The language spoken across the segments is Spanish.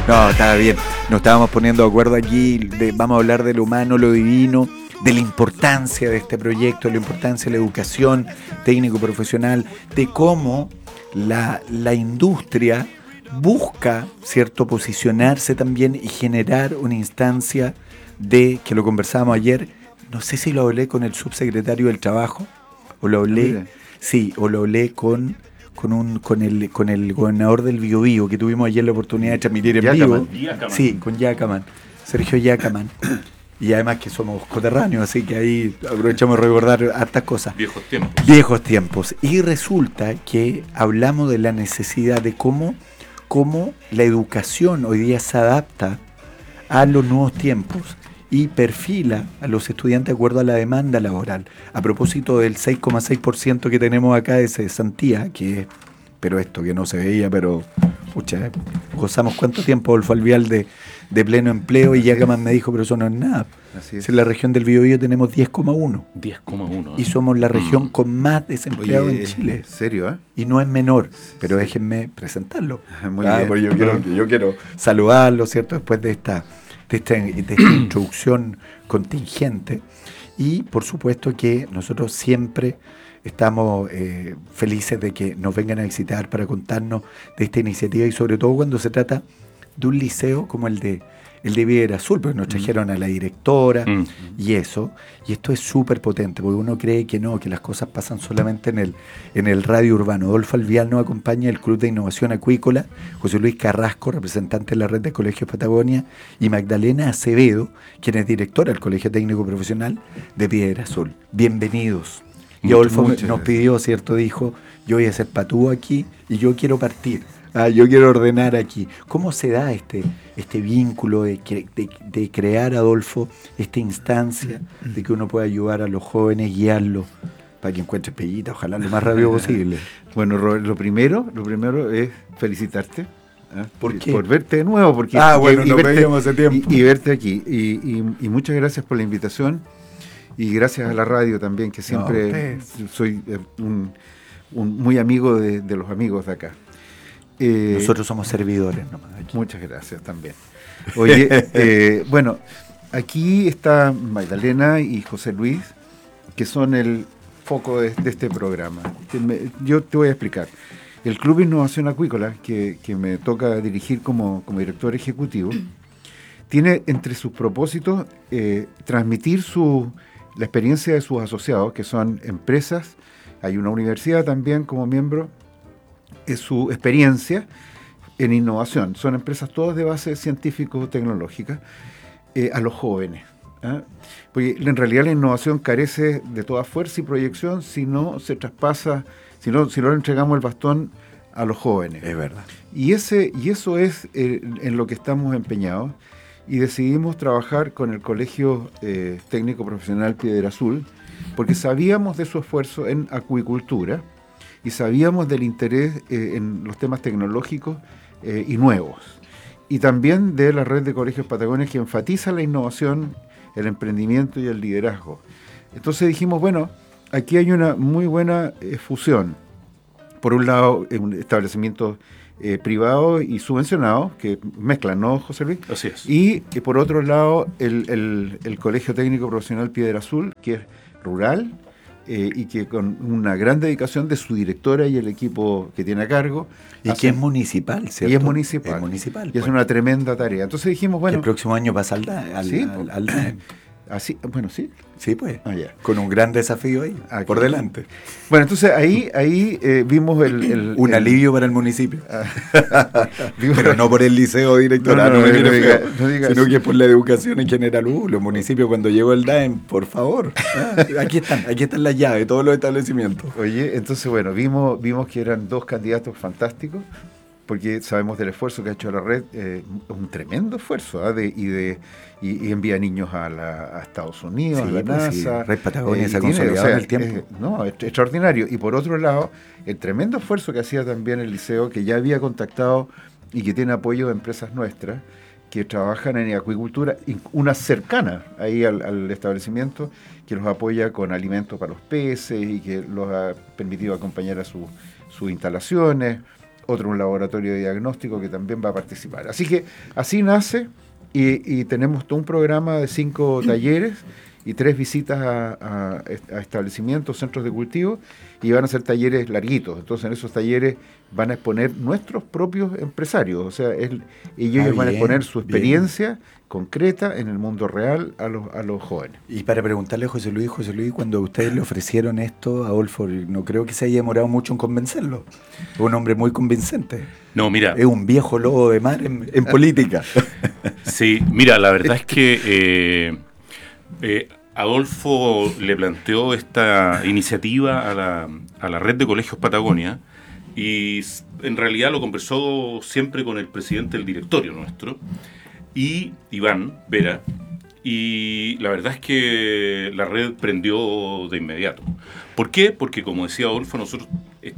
No, estaba bien. Nos estábamos poniendo de acuerdo aquí. Vamos a hablar de lo humano, lo divino, de la importancia de este proyecto, de la importancia de la educación técnico-profesional, de cómo la industria busca, ¿cierto?, posicionarse también y generar una instancia de, que lo conversábamos ayer, no sé si lo hablé con el subsecretario del Trabajo, o lo hablé, sí, o lo hablé con el gobernador del Biobío, que tuvimos ayer la oportunidad de transmitir en vivo. Sí, con Yacaman, Sergio Yacaman. Y además que somos coterráneos, así que ahí aprovechamos de recordar hartas cosas. Viejos tiempos. Y resulta que hablamos de la necesidad de cómo la educación hoy día se adapta a los nuevos tiempos y perfila a los estudiantes de acuerdo a la demanda laboral. A propósito del 6,6% que tenemos acá de cesantía, que es, pero esto que no se veía, pero pucha, gozamos cuánto tiempo, Adolfo Alvial, de pleno empleo, y Yacaman me dijo, pero eso no es nada. Así es. En la región del Biobío tenemos 10,1. 10,1. Y somos la región con más desempleados en Chile. ¿En serio? Y no es menor, pero déjenme presentarlo. Muy bien. Porque yo quiero saludarlo, ¿cierto? Después de esta introducción contingente. Y por supuesto que nosotros siempre estamos felices de que nos vengan a visitar para contarnos de esta iniciativa, y sobre todo cuando se trata de un liceo como el de Piedra Azul, porque nos trajeron a la directora y eso, y esto es súper potente, porque uno cree que no, que las cosas pasan solamente en el radio urbano. Adolfo Alvial nos acompaña del Club de Innovación Acuícola, José Luis Carrasco, representante de la Red de Colegios Patagonia, y Magdalena Acevedo, quien es directora del Colegio Técnico Profesional de Piedra Azul. Bienvenidos. Y Adolfo nos pidió, ¿cierto? Dijo, yo voy a ser patúo aquí y yo quiero partir. Yo quiero ordenar aquí. ¿Cómo se da este vínculo de crear, Adolfo, esta instancia de que uno pueda ayudar a los jóvenes, guiarlos para que encuentren pellita, ojalá lo más rápido posible? Bueno, Robert, lo primero es felicitarte. ¿Por qué? Por verte de nuevo. Porque, nos veíamos hace tiempo. Y verte aquí. Y muchas gracias por la invitación. Y gracias a la radio también, que siempre soy muy amigo de los amigos de acá. Nosotros somos servidores nomás aquí. Muchas gracias también. Oye, bueno, aquí está Magdalena y José Luis, que son el foco de este programa. Yo te voy a explicar. El Club de Innovación Acuícola, que me toca dirigir como director ejecutivo, tiene entre sus propósitos transmitir la experiencia de sus asociados, que son empresas, hay una universidad también como miembro, es su experiencia en innovación. Son empresas todas de base científico-tecnológica, a los jóvenes. Porque en realidad la innovación carece de toda fuerza y proyección si no se traspasa, si no le entregamos el bastón a los jóvenes. Es verdad. Y eso es en lo que estamos empeñados, y decidimos trabajar con el Colegio Técnico Profesional Piedra Azul, porque sabíamos de su esfuerzo en acuicultura, y sabíamos del interés en los temas tecnológicos y nuevos. Y también de la Red de Colegios Patagonia, que enfatiza la innovación, el emprendimiento y el liderazgo. Entonces dijimos, bueno, aquí hay una muy buena fusión. Por un lado, un establecimiento privado y subvencionado, que mezclan, ¿no, José Luis? Así es. Y por otro lado, el Colegio Técnico Profesional Piedra Azul, que es rural, y que con una gran dedicación de su directora y el equipo que tiene a cargo. Y que es municipal, ¿cierto? Y es municipal. Es municipal. Y es una tremenda tarea. Entonces dijimos, bueno... Que el próximo año pasa al DAEM. Así, bueno, sí. Sí, pues. Ya. Con un gran desafío ahí, por delante. Bueno, entonces ahí vimos un alivio para el municipio. Pero no por el liceo directoral, no diga sino que por la educación en general. Los municipios, cuando llegó el DAEM, por favor. Aquí están las llaves de todos los establecimientos. Oye, entonces, bueno, vimos que eran dos candidatos fantásticos, porque sabemos del esfuerzo que ha hecho la red, un tremendo esfuerzo, y envía niños a Estados Unidos, a la NASA. Sí. Red Patagonia se ha consolidado en el tiempo. Es extraordinario. Y por otro lado, el tremendo esfuerzo que hacía también el liceo, que ya había contactado y que tiene apoyo de empresas nuestras que trabajan en acuicultura, una cercana ahí al establecimiento, que los apoya con alimentos para los peces y que los ha permitido acompañar a sus instalaciones. otro un laboratorio de diagnóstico que también va a participar. Así que así nace y tenemos todo un programa de 5 talleres y 3 visitas a establecimientos, centros de cultivo, y van a ser talleres larguitos. Entonces en esos talleres van a exponer nuestros propios empresarios, o sea, ellos van a exponer su experiencia concreta en el mundo real a los jóvenes. Y para preguntarle a José Luis, cuando ustedes le ofrecieron esto a Adolfo, no creo que se haya demorado mucho en convencerlo. Es un hombre muy convincente. No, mira. Es un viejo lobo de mar en política. Sí, mira, la verdad es que Adolfo le planteó esta iniciativa a la red de colegios Patagonia, y en realidad lo conversó siempre con el presidente del directorio nuestro, y Iván Vera, y la verdad es que la red prendió de inmediato. ¿Por qué? Porque, como decía Adolfo, nosotros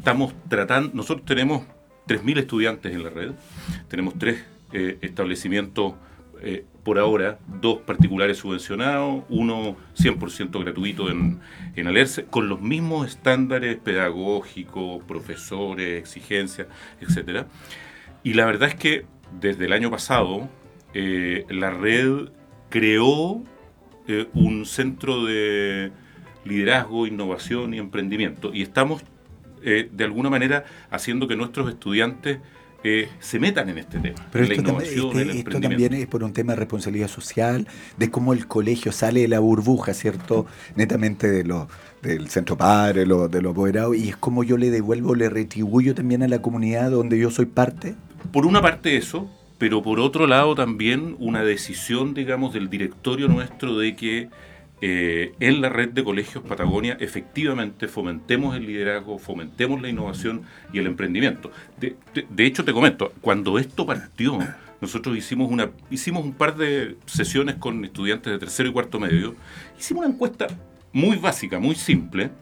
tenemos 3.000 estudiantes en la red, tenemos 3 establecimientos por ahora, 2 particulares subvencionados, 1 100% gratuito en Alerce, con los mismos estándares pedagógicos, profesores, exigencias, etcétera. Y la verdad es que desde el año pasado la red creó un centro de liderazgo, innovación y emprendimiento, y estamos de alguna manera haciendo que nuestros estudiantes se metan en este tema. Pero la innovación, el esto también es por un tema de responsabilidad social, de cómo el colegio sale de la burbuja, ¿cierto? Netamente del centro padre, de los apoderados, y es como yo le devuelvo, le retribuyo también a la comunidad donde yo soy parte. Por una parte eso, pero por otro lado también una decisión, digamos, del directorio nuestro de que en la red de colegios Patagonia efectivamente fomentemos el liderazgo, fomentemos la innovación y el emprendimiento. De hecho, te comento, cuando esto partió, nosotros hicimos un par de sesiones con estudiantes de tercero y cuarto medio, hicimos una encuesta muy básica, muy simple.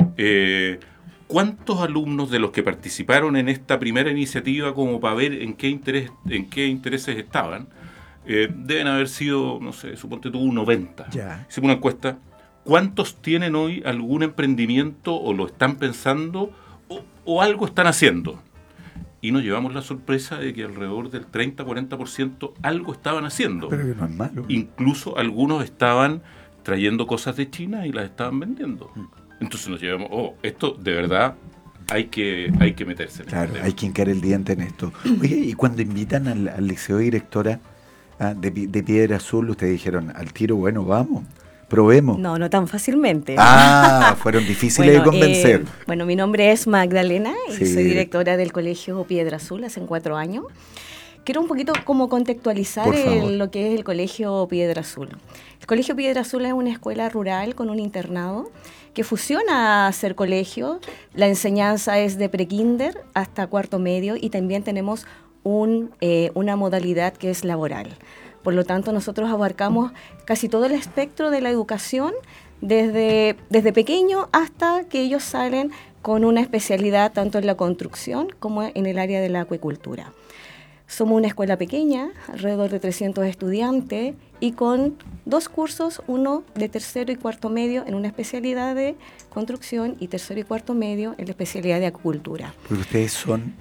¿Cuántos alumnos de los que participaron en esta primera iniciativa, como para ver en qué intereses estaban? Deben haber sido, no sé, suponte tú, 90. Hicimos una encuesta. ¿Cuántos tienen hoy algún emprendimiento o lo están pensando o algo están haciendo? Y nos llevamos la sorpresa de que alrededor del 30-40% algo estaban haciendo. Pero que no es malo. Incluso algunos estaban trayendo cosas de China y las estaban vendiendo. Entonces nos llevamos, esto de verdad hay que meterse en Claro, hay que hincar el diente en esto. Oye, y cuando invitan al liceo de directora de Piedra Azul, ustedes dijeron al tiro, bueno, vamos, probemos. No tan fácilmente. Fueron difíciles de convencer. Mi nombre es Magdalena y Sí. soy directora del Colegio Piedra Azul hace 4 años. Quiero un poquito como contextualizar lo que es el Colegio Piedra Azul. El Colegio Piedra Azul es una escuela rural con un internado que fusiona a ser colegio. La enseñanza es de prekinder hasta cuarto medio y también tenemos una modalidad que es laboral. Por lo tanto, nosotros abarcamos casi todo el espectro de la educación, desde pequeño hasta que ellos salen con una especialidad tanto en la construcción como en el área de la acuicultura. Somos una escuela pequeña, alrededor de 300 estudiantes, y con 2 cursos, uno de tercero y cuarto medio en una especialidad de construcción y tercero y cuarto medio en la especialidad de acuicultura. Porque ustedes son,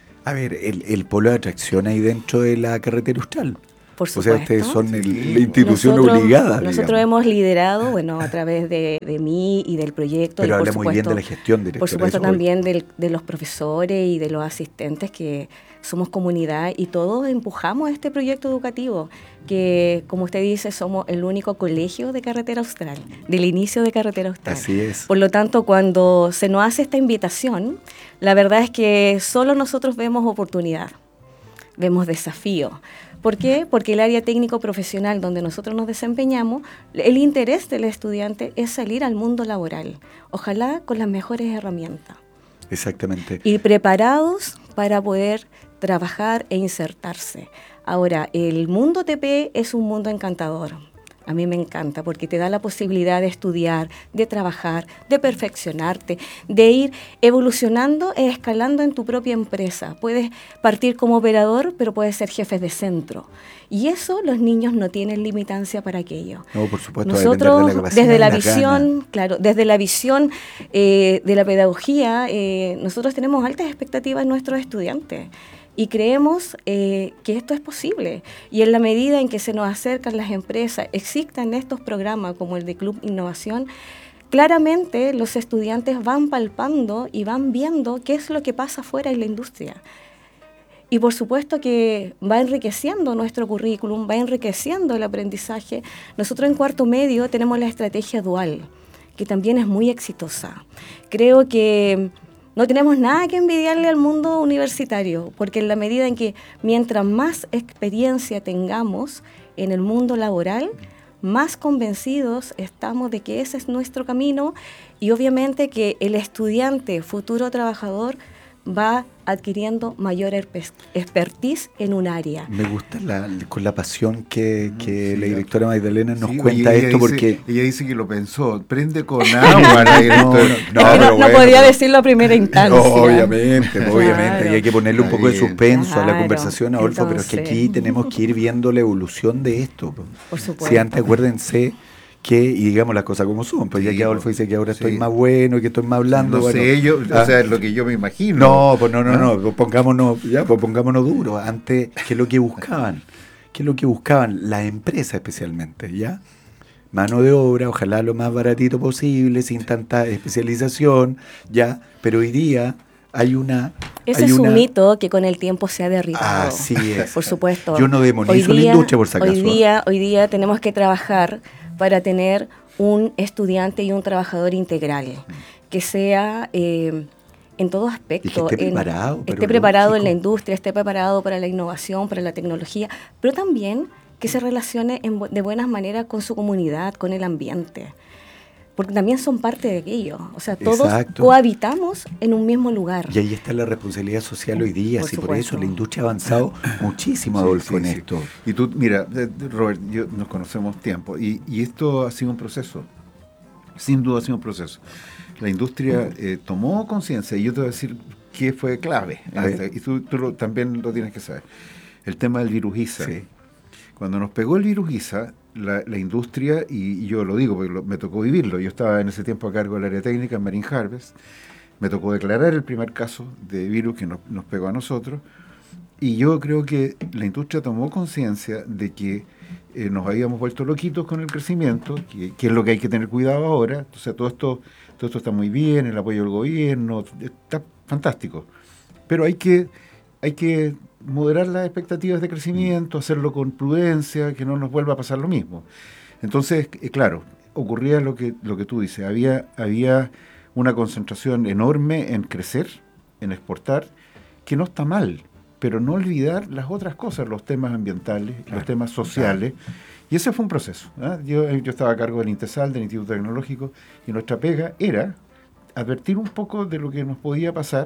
el polo de atracción ahí dentro de la carretera austral. Por supuesto. O sea, ustedes son la institución obligada. Nosotros hemos liderado, a través de mí y del proyecto. Pero y habla muy bien de la gestión directa. Por supuesto también de los profesores y de los asistentes, que somos comunidad y todos empujamos este proyecto educativo, que como usted dice, somos el único colegio de carretera austral, del inicio de carretera austral. Así es. Por lo tanto, cuando se nos hace esta invitación, la verdad es que solo nosotros vemos oportunidad, vemos desafío. ¿Por qué? Porque el área técnico profesional donde nosotros nos desempeñamos, el interés del estudiante es salir al mundo laboral, ojalá con las mejores herramientas. Exactamente. Y preparados para poder trabajar e insertarse. Ahora, el mundo TP es un mundo encantador. A mí me encanta porque te da la posibilidad de estudiar, de trabajar, de perfeccionarte, de ir evolucionando e escalando en tu propia empresa. Puedes partir como operador, pero puedes ser jefe de centro. Y eso los niños no tienen limitancia para aquello. No, por supuesto, nosotros de la capacidad desde y la las visión, ganas. claro, desde la visión de la pedagogía, nosotros tenemos altas expectativas en nuestros estudiantes. Y creemos que esto es posible. Y en la medida en que se nos acercan las empresas, existan estos programas como el de Club Innovación, claramente los estudiantes van palpando y van viendo qué es lo que pasa afuera en la industria. Y por supuesto que va enriqueciendo nuestro currículum, va enriqueciendo el aprendizaje. Nosotros en cuarto medio tenemos la estrategia dual, que también es muy exitosa. Creo que no tenemos nada que envidiarle al mundo universitario, porque en la medida en que mientras más experiencia tengamos en el mundo laboral, más convencidos estamos de que ese es nuestro camino y obviamente que el estudiante, futuro trabajador, va adquiriendo mayor expertise en un área. Me gusta con la pasión que Sí, la directora Magdalena nos sí, cuenta oye, ella esto, dice- porque... Ella dice que lo pensó, prende con agua la directora. No podía decirlo a primera instancia. Obviamente, Claro. y hay que ponerle un Está poco de bien. suspenso a la Claro. conversación, Adolfo, pero es que Entonces- aquí tenemos que ir viendo la evolución de esto. Por supuesto. Si antes, acuérdense que, y digamos las cosas como son, pues Sí, ya que Adolfo dice que ahora estoy sí. más bueno y que estoy más hablando. No bueno, sé, o sea, es lo que yo me imagino. no, pues no, ¿Ah? pues pongámonos duros. Antes, ¿qué es lo que buscaban? ¿Qué es lo que buscaban? Las empresas especialmente, ¿ya? Mano de obra, ojalá lo más baratito posible, sin tanta especialización, ¿ya? Pero hoy día hay una... Ese hay es una- un mito que con el tiempo se ha derribado. Así es. Por supuesto. Yo no demonizo la industria, por si acaso. Hoy día tenemos que trabajar para tener un estudiante y un trabajador integral, que sea en todo aspecto. Y que esté preparado, pero esté preparado en la lógico. industria, esté preparado para la innovación, para la tecnología, pero también que se relacione de buenas maneras con su comunidad, con el ambiente. Porque también son parte de aquello. O sea, todos Exacto. cohabitamos en un mismo lugar. Y ahí está la responsabilidad social hoy día, Por y por supuesto. eso la industria ha avanzado muchísimo, Sí, Adolfo, sí, en sí. esto. Y tú, mira, Robert, nos conocemos tiempo y esto ha sido un proceso. Sin duda ha sido un proceso. La industria tomó conciencia y yo te voy a decir qué fue clave. A ver. Y tú también lo tienes que saber. El tema del virus ISA. Sí. Cuando nos pegó el virus ISA, la industria, y yo lo digo porque me tocó vivirlo, yo estaba en ese tiempo a cargo del área técnica en Marine Harvest, me tocó declarar el primer caso de virus que nos pegó a nosotros, y yo creo que la industria tomó conciencia de que nos habíamos vuelto loquitos con el crecimiento, que es lo que hay que tener cuidado ahora. Entonces todo esto está muy bien, el apoyo del gobierno, está fantástico, pero hay que moderar las expectativas de crecimiento, hacerlo con prudencia, que no nos vuelva a pasar lo mismo. Entonces, claro, ocurría lo que tú dices, había una concentración enorme en crecer, en exportar, que no está mal, pero no olvidar las otras cosas, los temas ambientales, los temas sociales, y ese fue un proceso. ¿Eh? Yo estaba a cargo del INTESAL, del Instituto Tecnológico, y nuestra pega era advertir un poco de lo que nos podía pasar.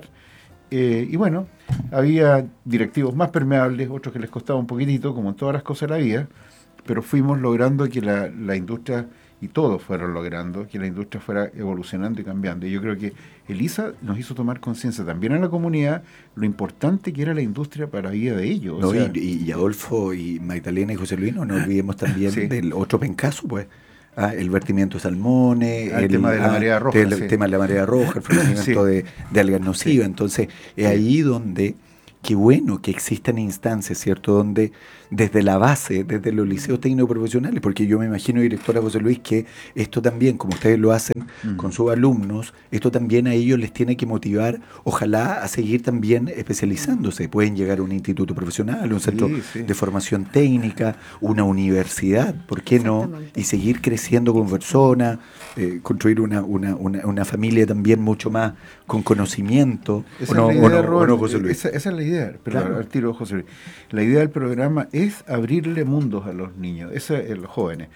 Y bueno, había directivos más permeables, otros que les costaba un poquitito, como en todas las cosas de la vida, pero fuimos logrando que la industria, y todos fueron logrando, que la industria fuera evolucionando y cambiando. Y yo creo que el ISA nos hizo tomar conciencia también a la comunidad lo importante que era la industria para la vida de ellos. No, O sea, y Adolfo y Magdalena y José Luis, no nos olvidemos también Sí. del otro pencaso, pues. El vertimiento de salmones, El tema de la marea roja, el sí. tema de la marea roja, el florecimiento Sí. de algas nocivas. Entonces, es ahí donde, qué bueno que existan instancias, ¿cierto? Donde desde la base, desde los liceos técnicos profesionales, porque yo me imagino, directora José Luis, que esto también, como ustedes lo hacen con sus alumnos, esto también a ellos les tiene que motivar, ojalá, a seguir también especializándose. Pueden llegar a un instituto profesional, un centro sí. de formación técnica, una universidad, ¿por qué no? Exactamente. Y seguir creciendo como persona, construir una familia también mucho más con conocimiento. esa ¿O no, es la idea, o Robert, no, José Luis? esa es la idea, pero Claro. al tiro, José Luis. La idea del programa es abrirle mundos a los niños, a los jóvenes.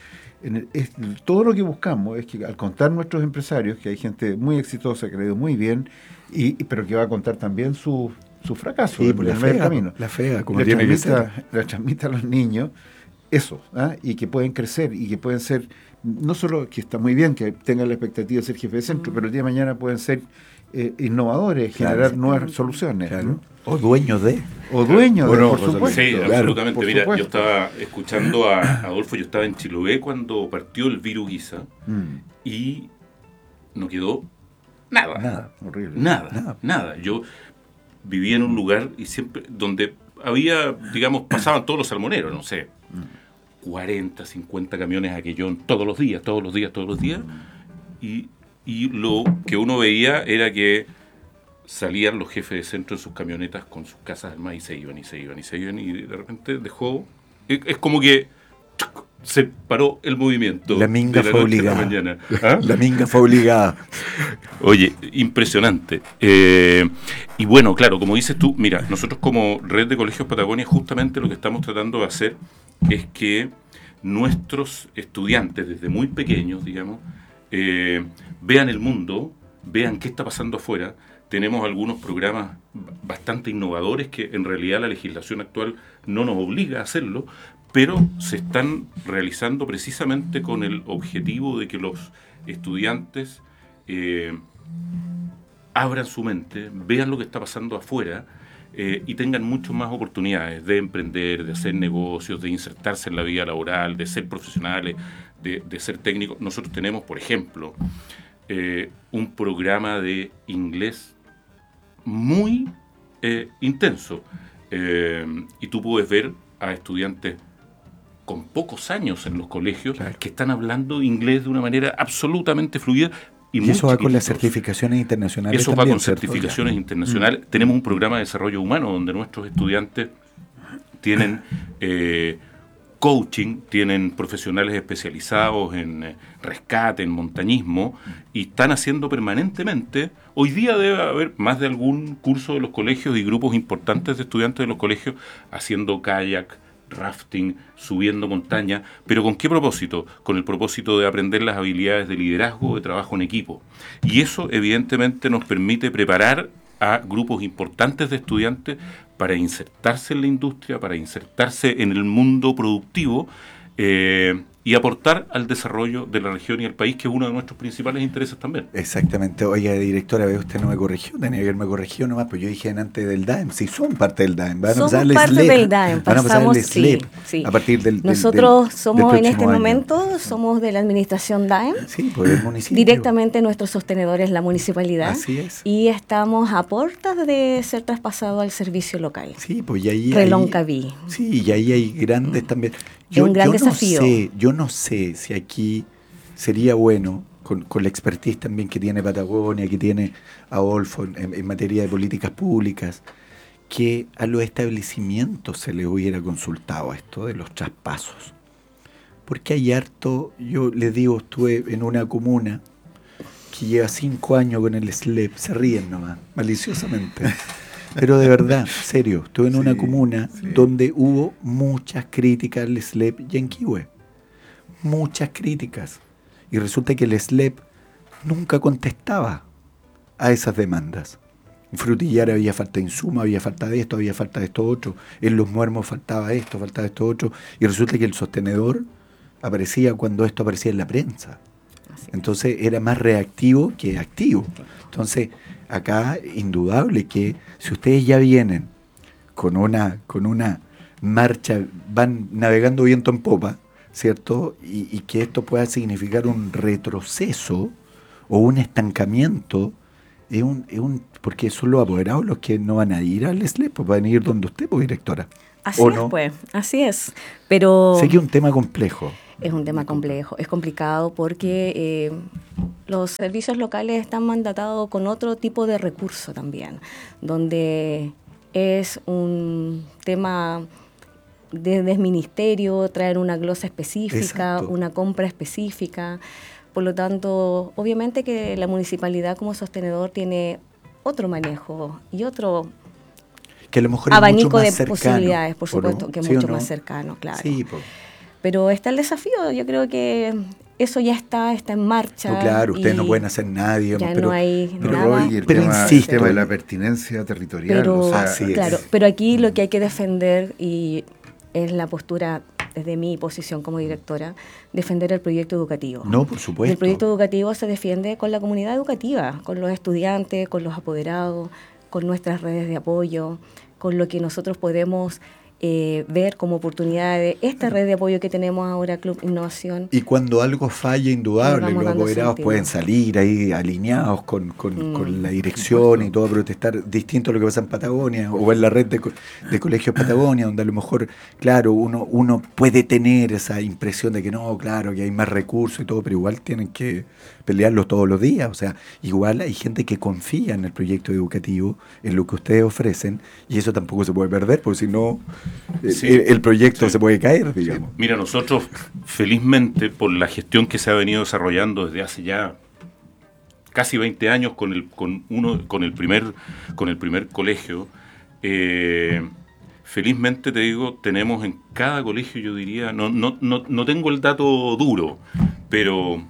Todo lo que buscamos es que al contar nuestros empresarios, que hay gente muy exitosa, que le ha ido muy bien, pero que va a contar también su fracaso Sí, pues en el medio del camino. la fea, como Le tiene que ser. transmita a los niños eso, y que pueden crecer y que pueden ser, no solo que está muy bien que tengan la expectativa de ser jefe de centro, pero el día de mañana pueden ser innovadores, generar nuevas soluciones. Claro. ¿no? O dueños de. O dueños de, por José supuesto. Sí, Claro, absolutamente. por Mira, supuesto. yo estaba escuchando a Adolfo, yo estaba en Chiloé cuando partió el virus Giza y no quedó nada. Nada. Horrible. Nada. Yo vivía en un lugar y siempre donde había, digamos, pasaban todos los salmoneros, no sé, 40, 50 camiones a Aquellón todos los días. Y lo que uno veía era que salían los jefes de centro en sus camionetas con sus casas armadas y se iban y de repente dejó, es como que se paró el movimiento. La minga de fue noche a la obligada. mañana. ¿Ah? La minga fue obligada. Oye, impresionante. Y bueno, claro, como dices tú, mira, nosotros como Red de Colegios Patagonia justamente lo que estamos tratando de hacer es que nuestros estudiantes desde muy pequeños, digamos, vean el mundo, vean qué está pasando afuera. Tenemos algunos programas bastante innovadores que en realidad la legislación actual no nos obliga a hacerlo, pero se están realizando precisamente con el objetivo de que los estudiantes abran su mente, vean lo que está pasando afuera y tengan muchas más oportunidades de emprender, de hacer negocios, de insertarse en la vida laboral, de ser profesionales, de ser técnicos. Nosotros tenemos, por ejemplo, un programa de inglés muy intenso y tú puedes ver a estudiantes con pocos años en los colegios que están hablando inglés de una manera absolutamente fluida. Y eso va con las certificaciones internacionales. Eso también, va con ¿cierto? certificaciones internacionales. Tenemos un programa de desarrollo humano donde nuestros estudiantes tienen coaching, tienen profesionales especializados en rescate, en montañismo, y están haciendo permanentemente. Hoy día debe haber más de algún curso de los colegios y grupos importantes de estudiantes de los colegios haciendo kayak, rafting, subiendo montaña, pero ¿con qué propósito? Con el propósito de aprender las habilidades de liderazgo, de trabajo en equipo. Y eso evidentemente nos permite preparar a grupos importantes de estudiantes para insertarse en la industria, para insertarse en el mundo productivo y aportar al desarrollo de la región y el país, que es uno de nuestros principales intereses también. Exactamente. Oiga, directora, ve, usted no me corrigió, tenía que haberme corregido nomás, pues yo dije antes del DAEM, sí son parte del DAEM. Van a Somos pasar al parte SLEP, del DAEM, van a pasar al pasamos, SLEP sí. a partir del Nosotros somos en este próximo año. momento, somos de la administración DAEM. Sí, por el municipio. Directamente nuestro sostenedor es la municipalidad. Así es. Y estamos a puertas de ser traspasados al servicio local. Sí, pues y ahí Reloncaví. Sí, y ahí hay grandes también. Es un gran desafío. Yo no sé si aquí sería bueno, con la expertise también que tiene Patagonia, que tiene Adolfo en materia de políticas públicas, que a los establecimientos se les hubiera consultado esto de los traspasos. Porque hay harto, yo les digo, estuve en una comuna que lleva 5 años con el SLEP, se ríen nomás, maliciosamente. Pero de verdad, serio, estuve en una comuna donde hubo muchas críticas al SLEP y en Quihue. Muchas críticas. Y resulta que el SLEP nunca contestaba a esas demandas. En Frutillar había falta de insumo, había falta de esto otro. En Los Muermos faltaba esto otro. Y resulta que el sostenedor aparecía cuando esto aparecía en la prensa. Entonces era más reactivo que activo. Entonces acá indudable que si ustedes ya vienen con una marcha, van navegando viento en popa, ¿cierto? Y que esto pueda significar un retroceso o un estancamiento, porque son los apoderados los que no van a ir al SLEP, pues van a ir donde usted, pues, directora. Así es, no? pues, así es. Pero sé que es un tema complejo. Es un tema complejo, es complicado porque los servicios locales están mandatados con otro tipo de recurso también, donde es un tema de desministerio, traer una glosa específica, Exacto. una compra específica. Por lo tanto, obviamente que la municipalidad como sostenedor tiene otro manejo y otro que a lo mejor abanico es mucho más de cercano, posibilidades, por supuesto, no? que es ¿Sí mucho no? más cercano, claro. Sí, pues. Pero está el desafío, yo creo que eso ya está en marcha. No, claro, ustedes no pueden hacer nada, digamos, ya pero no hay Pero nada. hoy el Pero tema, insisto, el tema de la pertinencia territorial. Pero, o sea, así es. claro, pero aquí lo que hay que defender y es la postura desde mi posición como directora, defender el proyecto educativo. No, por supuesto. Y el proyecto educativo se defiende con la comunidad educativa, con los estudiantes, con los apoderados, con nuestras redes de apoyo, con lo que nosotros podemos ver como oportunidad de esta red de apoyo que tenemos ahora, Club Innovación. Y cuando algo falla, indudable, vamos los dando apoderados sentido. pueden salir ahí alineados con la dirección y todo a protestar, distinto a lo que pasa en Patagonia o en la red de colegios Patagonia, donde a lo mejor, claro, uno puede tener esa impresión de que no, claro, que hay más recursos y todo, pero igual tienen que pelearlo todos los días. O sea, igual hay gente que confía en el proyecto educativo, en lo que ustedes ofrecen, y eso tampoco se puede perder, porque si no, Sí. el proyecto se puede caer, digamos. Mira, nosotros, felizmente, por la gestión que se ha venido desarrollando desde hace ya casi 20 años con el primer colegio, felizmente, te digo, tenemos en cada colegio, yo diría, no tengo el dato duro, pero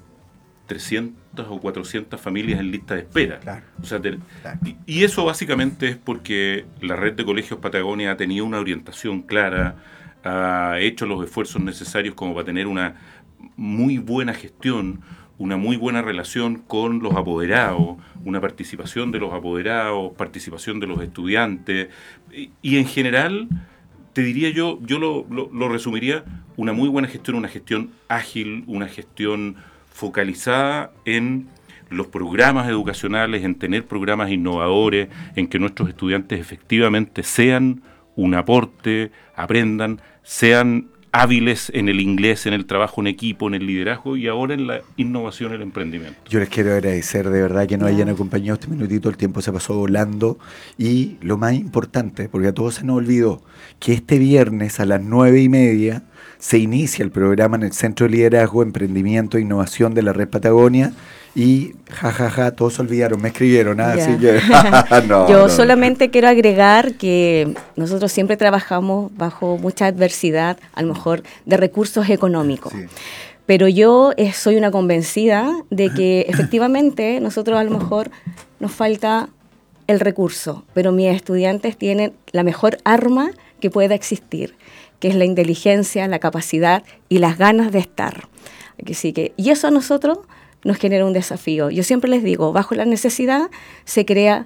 300 o 400 familias en lista de espera. Claro. O sea, y eso básicamente es porque la red de colegios Patagonia ha tenido una orientación clara, ha hecho los esfuerzos necesarios como para tener una muy buena gestión, una muy buena relación con los apoderados, una participación de los apoderados, participación de los estudiantes, y en general, te diría yo lo resumiría, una muy buena gestión, una gestión ágil, una gestión focalizada en los programas educacionales, en tener programas innovadores, en que nuestros estudiantes efectivamente sean un aporte, aprendan, sean hábiles en el inglés, en el trabajo en equipo, en el liderazgo y ahora en la innovación y el emprendimiento. Yo les quiero agradecer de verdad que nos hayan acompañado este minutito, el tiempo se pasó volando, y lo más importante, porque a todos se nos olvidó, que este viernes a las 9:30 se inicia el programa en el Centro de Liderazgo, Emprendimiento e Innovación de la Red Patagonia, y todos se olvidaron, me escribieron, así que Yo solamente quiero agregar que nosotros siempre trabajamos bajo mucha adversidad, a lo mejor de recursos económicos. Sí. Pero yo soy una convencida de que efectivamente nosotros a lo mejor nos falta el recurso, pero mis estudiantes tienen la mejor arma que pueda existir, que es la inteligencia, la capacidad y las ganas de estar. Y eso a nosotros nos genera un desafío. Yo siempre les digo, bajo la necesidad se crea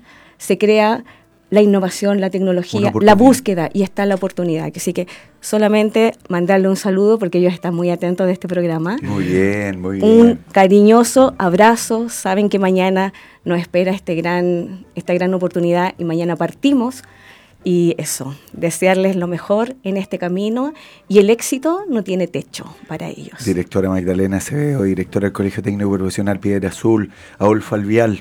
la innovación, la tecnología, la búsqueda, y está la oportunidad. Así que solamente mandarle un saludo porque ellos están muy atentos de este programa. Muy bien, muy bien. Un cariñoso abrazo. Saben que mañana nos espera esta gran oportunidad y mañana partimos. Y eso, desearles lo mejor en este camino, y el éxito no tiene techo para ellos. Directora Magdalena Acevedo, directora del Colegio Técnico Profesional Piedra Azul, Adolfo Alvial,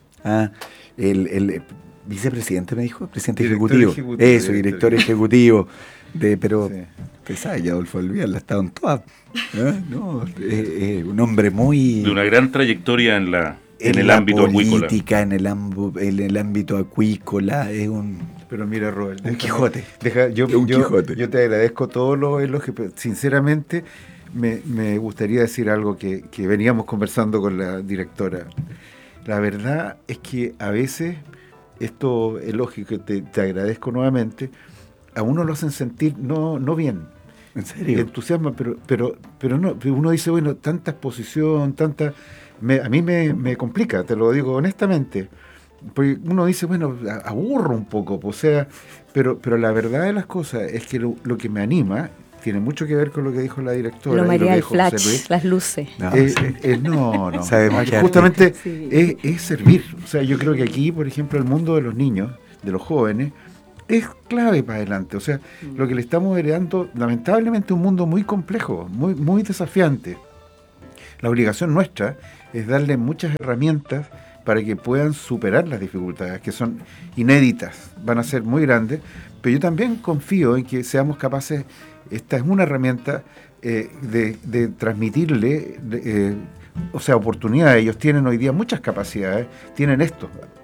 el vicepresidente, me dijo, presidente ejecutivo. Eso, director ejecutivo. Pero Sí. usted sabe que Adolfo Alvial ha estado en todas. No, un hombre muy... De una gran trayectoria en el la ámbito acuícola. política, en el ámbito acuícola, es un... Pero mira, Robert, Un Quijote. Yo Quijote. te agradezco todos los elogios, pero sinceramente me gustaría decir algo que veníamos conversando con la directora. La verdad es que a veces estos elogios que te agradezco nuevamente, a uno lo hacen sentir no bien. ¿En serio? Entusiasma, pero no. Uno dice, bueno, tanta exposición, a mí me complica, te lo digo honestamente. Porque uno dice, bueno, aburro un poco, o sea, pero la verdad de las cosas es que lo que me anima tiene mucho que ver con lo que dijo la directora. Lo y lo María, que el dijo José flash, Luis. las luces. No. Sabemos que Justamente Sí. es servir. O sea, yo creo que aquí, por ejemplo, el mundo de los niños, de los jóvenes, es clave para adelante. O sea, lo que le estamos heredando, lamentablemente, un mundo muy complejo, muy, muy desafiante. La obligación nuestra es darle muchas herramientas para que puedan superar las dificultades, que son inéditas, van a ser muy grandes, pero yo también confío en que seamos capaces, esta es una herramienta de transmitirle, oportunidades. Ellos tienen hoy día muchas capacidades, tienen esto,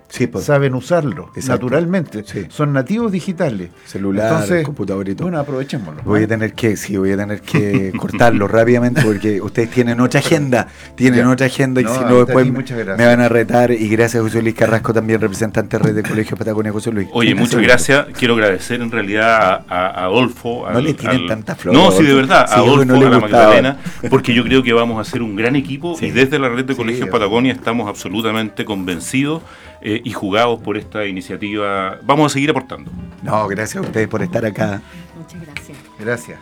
Sí, pues. saben usarlo. Exacto. Naturalmente. Sí. Son nativos digitales. Celular, Entonces, computador y todo. Bueno, aprovechémoslo. Voy a tener que cortarlo rápidamente porque ustedes tienen otra agenda. Y No, si no hasta después aquí, muchas gracias. me van a retar. Y gracias a José Luis Carrasco, también representante de Red de Colegio Patagonia. José Luis. Oye, muchas gracias. Quiero agradecer en realidad a Adolfo. No le tiren tanta flor. No, sí, de verdad. Sí, A Adolfo, no le a la gustaba. Magdalena, porque yo creo que vamos a hacer un gran equipo Sí. y desde la Red de Colegios Sí, Patagonia estamos absolutamente convencidos y jugados por esta iniciativa. Vamos a seguir aportando. No, gracias a ustedes por estar acá. Muchas gracias. Gracias.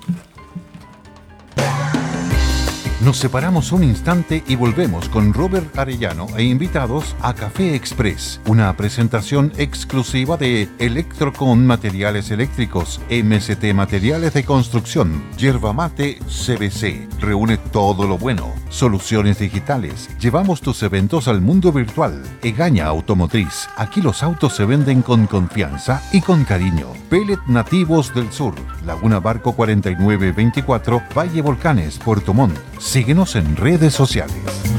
Nos separamos un instante y volvemos con Robert Arellano e invitados a Café Express, una presentación exclusiva de Electrocon Materiales Eléctricos, MST Materiales de Construcción, Yerba Mate CBC. Reúne todo lo bueno. Soluciones digitales. Llevamos tus eventos al mundo virtual. Egaña Automotriz. Aquí los autos se venden con confianza y con cariño. Pellet Nativos del Sur. Laguna Barco 4924, Valle Volcanes, Puerto Montt. Síguenos en redes sociales.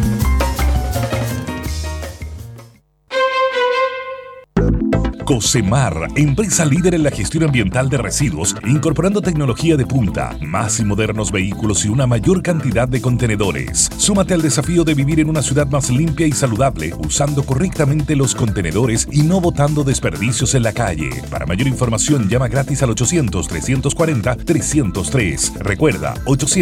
Cosemar, empresa líder en la gestión ambiental de residuos, incorporando tecnología de punta, más y modernos vehículos y una mayor cantidad de contenedores. Súmate al desafío de vivir en una ciudad más limpia y saludable, usando correctamente los contenedores y no botando desperdicios en la calle. Para mayor información, llama gratis al 800-340-303. Recuerda,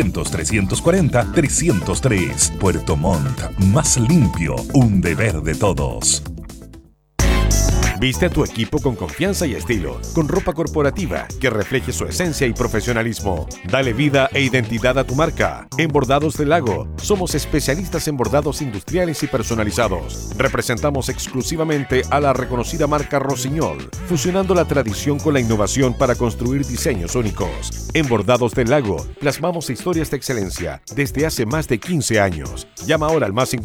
800-340-303. Puerto Montt, más limpio, un deber de todos. Viste a tu equipo con confianza y estilo, con ropa corporativa que refleje su esencia y profesionalismo. Dale vida e identidad a tu marca. En Bordados del Lago, somos especialistas en bordados industriales y personalizados. Representamos exclusivamente a la reconocida marca Rossignol, fusionando la tradición con la innovación para construir diseños únicos. En Bordados del Lago, plasmamos historias de excelencia desde hace más de 15 años. Llama ahora al más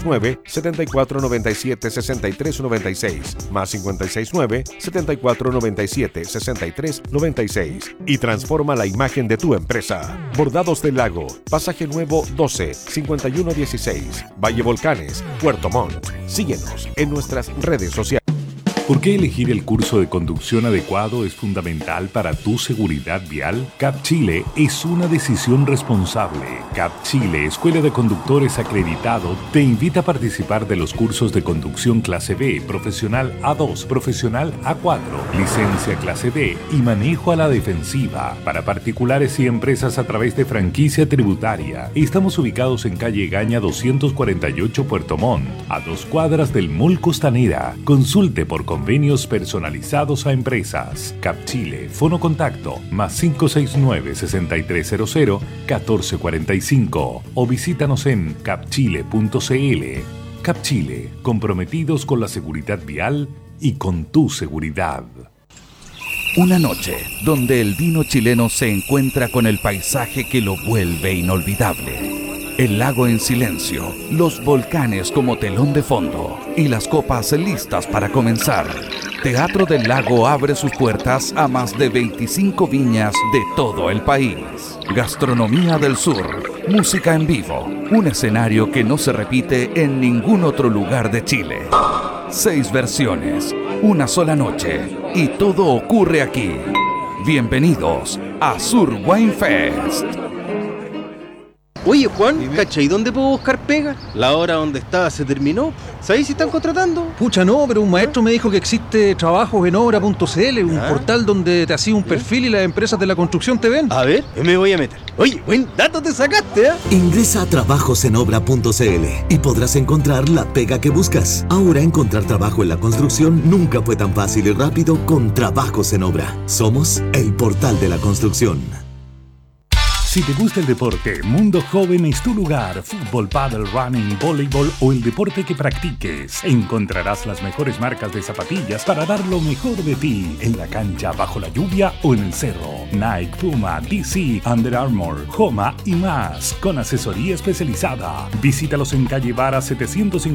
569-7497-6396, más 569-7497-6396 y transforma la imagen de tu empresa. Bordados del Lago, Pasaje Nuevo 12, 5116, Valle Volcanes, Puerto Montt. Síguenos en nuestras redes sociales. ¿Por qué elegir el curso de conducción adecuado es fundamental para tu seguridad vial? CAP Chile es una decisión responsable. CAP Chile, Escuela de Conductores Acreditado, te invita a participar de los cursos de conducción clase B, profesional A2, profesional A4, licencia clase D y manejo a la defensiva para particulares y empresas a través de franquicia tributaria. Estamos ubicados en calle Egaña 248 Puerto Montt, a 2 cuadras del Mall Costanera. Consulte por convenios personalizados a empresas. CAP Chile, fono contacto, más 569-6300-1445 o visítanos en capchile.cl. CAP Chile, comprometidos con la seguridad vial y con tu seguridad. Una noche donde el vino chileno se encuentra con el paisaje que lo vuelve inolvidable. El lago en silencio, los volcanes como telón de fondo y las copas listas para comenzar. Teatro del Lago abre sus puertas a más de 25 viñas de todo el país. Gastronomía del Sur, música en vivo, un escenario que no se repite en ningún otro lugar de Chile. 6 versiones, una sola noche y todo ocurre aquí. Bienvenidos a Sur Wine Fest. Oye, Juan, ¿cachai? ¿Dónde puedo buscar pega? La hora donde estaba se terminó. ¿Sabéis si están contratando? Pucha, no, pero un maestro me dijo que existe trabajos en obra.cl, un portal donde te hacía un perfil y las empresas de la construcción te ven. A ver, me voy a meter. Oye, buen dato te sacaste, ¿eh? Ingresa a trabajosenobra.cl y podrás encontrar la pega que buscas. Ahora encontrar trabajo en la construcción nunca fue tan fácil y rápido con Trabajos en Obra. Somos el portal de la construcción. Si te gusta el deporte, Mundo Joven es tu lugar. Fútbol, pádel, running, voleibol o el deporte que practiques. Encontrarás las mejores marcas de zapatillas para dar lo mejor de ti. En la cancha, bajo la lluvia o en el cerro. Nike, Puma, DC, Under Armour, Homa y más. Con asesoría especializada. Visítalos en calle Vara 750.